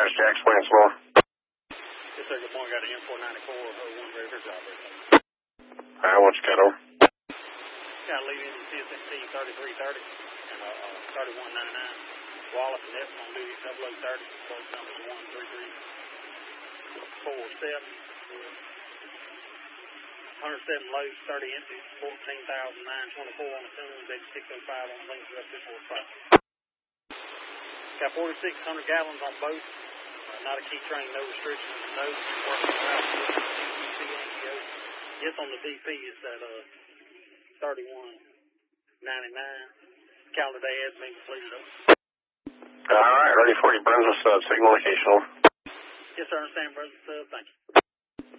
Dispatch, Jack, explain some more. Yes, sir. Good morning. Got an M494 one very good job there. Alright, what's your cut over? Got a lead in CSMT 3330 and 3199. Wallace and F on duty 0030. Both numbers 13347. 107 loads, 30 empty, 14,924 on the tune, big 605 on the links, rest 245. Got 4,600 gallons on both. Not a key train, no restrictions, no working route. Yes, on the DP it's at 3199. Calendar day has been completed up. Alright, ready for you, Brunswick sub, signal location. Yes, sir, understand, brother sub, thank you.